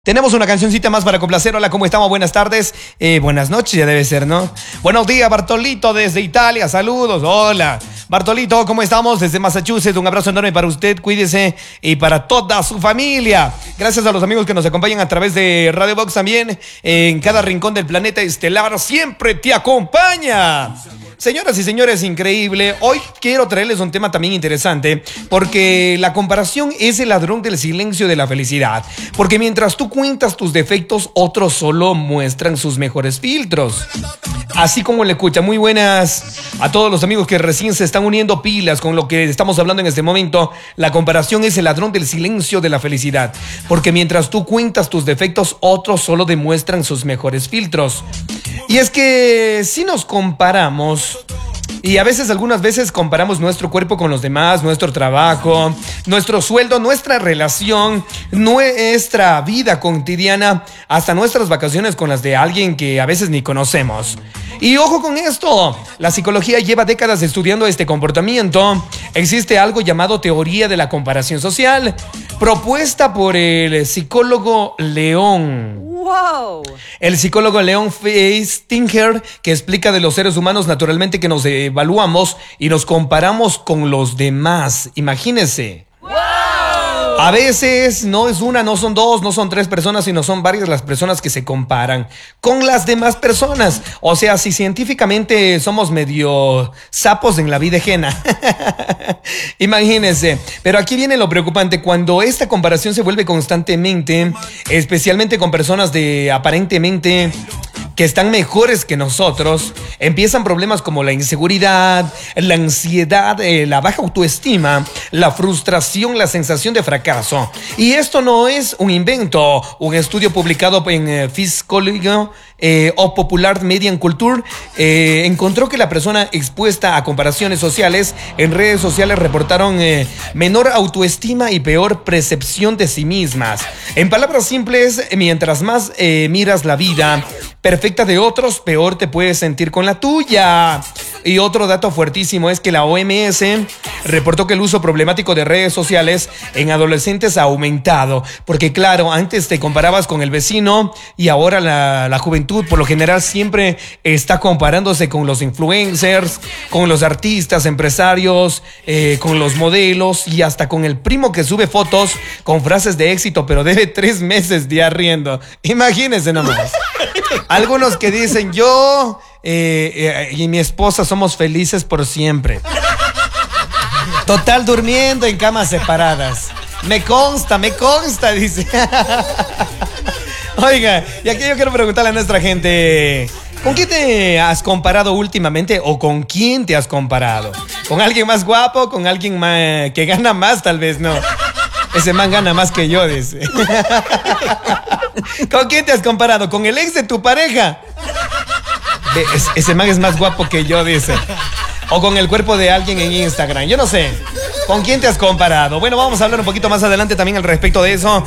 Tenemos una cancioncita más para complacer. Hola, ¿cómo estamos? Buenas tardes. Buenas noches ya debe ser, ¿no? Buenos días, Bartolito, desde Italia. Saludos. Hola. Bartolito, ¿cómo estamos? Desde Massachusetts. Un abrazo enorme para usted. Cuídese y para toda su familia. Gracias a los amigos que nos acompañan a través de Radio Box también. En cada rincón del planeta estelar siempre te acompaña. Señoras y señores, increíble. Hoy quiero traerles un tema también interesante, porque la comparación es el ladrón del silencio de la felicidad. Porque mientras tú cuentas tus defectos, otros solo muestran sus mejores filtros. Así como le escucha. Muy buenas a todos los amigos que recién se están uniendo pilas con lo que estamos hablando en este momento. La comparación es el ladrón del silencio de la felicidad. Porque mientras tú cuentas tus defectos, otros solo demuestran sus mejores filtros. Y es que si nos comparamos, y a veces, algunas veces comparamos nuestro cuerpo con los demás, nuestro trabajo, nuestro sueldo, nuestra relación, nuestra vida cotidiana, hasta nuestras vacaciones con las de alguien que a veces ni conocemos. Y ojo con esto, la psicología lleva décadas estudiando este comportamiento. Existe algo llamado teoría de la comparación social, propuesta por el psicólogo León. ¡Wow! El psicólogo León Festinger, que explica de los seres humanos naturalmente que nos evaluamos y nos comparamos con los demás. Imagínense. ¡Wow! A veces no es una, no son dos, no son tres personas, sino son varias las personas que se comparan con las demás personas. O sea, si científicamente somos medio sapos en la vida ajena. Imagínense. Pero aquí viene lo preocupante, cuando esta comparación se vuelve constantemente, especialmente con personas de aparentemente que están mejores que nosotros, empiezan problemas como la inseguridad, la ansiedad, la baja autoestima, la frustración, la sensación de fracaso. Y esto no es un invento. Un estudio publicado en Psychology o Popular Media Culture encontró que la persona expuesta a comparaciones sociales en redes sociales reportaron menor autoestima y peor percepción de sí mismas. En palabras simples, mientras más miras la vida perfecta de otros, peor te puedes sentir con la tuya. Y otro dato fuertísimo es que la OMS reportó que el uso problemático de redes sociales en adolescentes ha aumentado. Porque claro, antes te comparabas con el vecino y ahora la juventud por lo general siempre está comparándose con los influencers, con los artistas, empresarios, con los modelos y hasta con el primo que sube fotos con frases de éxito, pero debe 3 meses de arriendo. Imagínense nomás. Algunos que dicen, yo y mi esposa somos felices por siempre. Total, durmiendo en camas separadas. Me consta, dice. Oiga, y aquí yo quiero preguntarle a nuestra gente, ¿con quién te has comparado últimamente o con quién te has comparado? ¿Con alguien más guapo? ¿Con alguien más, que gana más? Tal vez no. Ese man gana más que yo, dice. ¿Con quién te has comparado? ¿Con el ex de tu pareja? Ese man es más guapo que yo, dice. O con el cuerpo de alguien en Instagram. Yo no sé. ¿Con quién te has comparado? Bueno, vamos a hablar un poquito más adelante también al respecto de eso.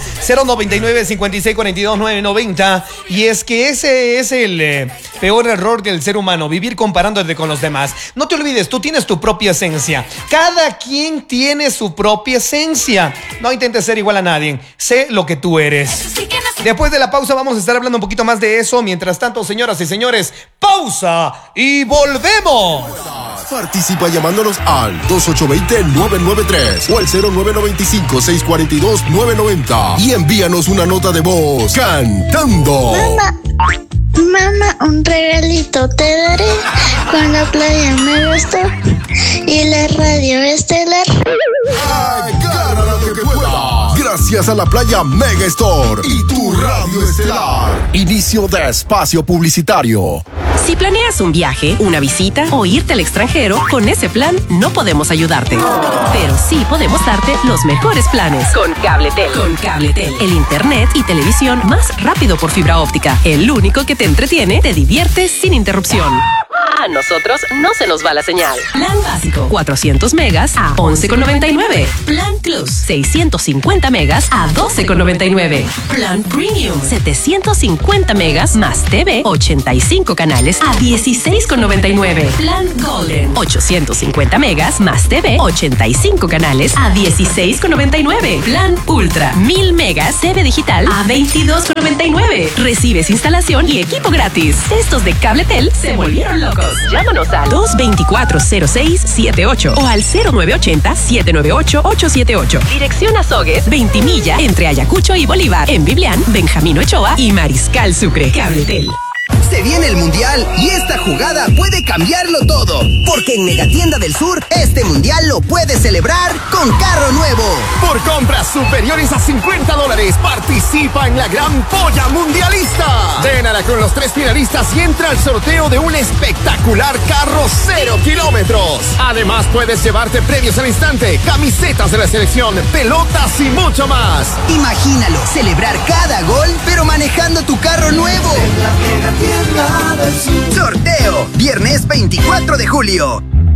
099-5642-990. Y es que ese es el peor error del ser humano, vivir comparándote con los demás. No te olvides, tú tienes tu propia esencia. Cada quien tiene su propia esencia. No intentes ser igual a nadie. Sé lo que tú eres. Después de la pausa vamos a estar hablando un poquito más de eso. Mientras tanto, señoras y señores, pausa y volvemos. Participa llamándonos al 2820-993 o al 0995-642-990 y envíanos una nota de voz cantando. Mamá, un regalito te daré con la playa me gustó y la radio estelar. ¡Ay, gana lo que puedas! Gracias a la Playa Mega Store y tu radio estelar. Inicio de espacio publicitario. Si planeas un viaje, una visita o irte al extranjero, con ese plan no podemos ayudarte. Pero sí podemos darte los mejores planes. Con Cabletel. Con Cabletel. El internet y televisión más rápido por fibra óptica. El único que te entretiene, te divierte sin interrupción. A nosotros no se nos va la señal. Plan básico, 400 megas a 11,99. Plan Plus, 650 megas a 12,99. Plan Premium, 750 megas más TV, 85 canales a 16,99. Plan Golden, 850 megas más TV, 85 canales a 16,99. Plan Ultra, 1000 megas TV digital a 22,99. Recibes instalación y equipo gratis. Estos de Cabletel se volvieron locos. Llámanos al 224-0678 o al 0980-798-878. Dirección Azogues, Ventimilla, entre Ayacucho y Bolívar. En Biblián, Benjamín Ochoa y Mariscal Sucre. Cabletel. Se viene el Mundial y esta jugada puede cambiarlo todo. Porque en Megatienda del Sur, este Mundial lo puedes celebrar con carro nuevo. Por compras superiores a $50, participa en la gran polla mundialista. Vénala con los 3 finalistas y entra al sorteo de un espectacular carro 0 kilómetros. Además, puedes llevarte premios al instante, camisetas de la selección, pelotas y mucho más. Imagínalo, celebrar cada gol, pero manejando tu carro nuevo. Sorteo, viernes 24 de julio.